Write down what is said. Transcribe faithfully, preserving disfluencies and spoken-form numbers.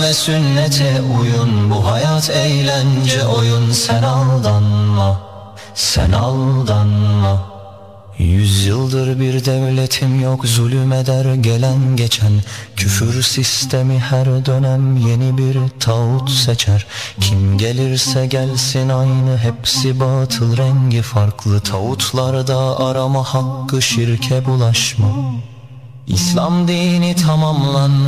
ve sünnete uyun. Bu hayat eğlence oyun, sen aldanma, sen aldanma. Yüzyıldır bir devletim yok, zulüm eder gelen geçen. Küfür sistemi her dönem yeni bir tağut seçer. Kim gelirse gelsin aynı, hepsi batıl, rengi farklı. Tağutlarda arama hakkı, şirke bulaşma. İslam dini tamamlanmış.